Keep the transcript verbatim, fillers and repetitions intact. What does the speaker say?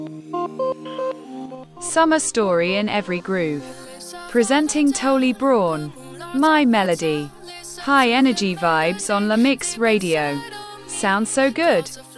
Summer story in every groove. Presenting Tolly Braun. My Melody. High energy vibes on La Mix Radio. Sounds so good.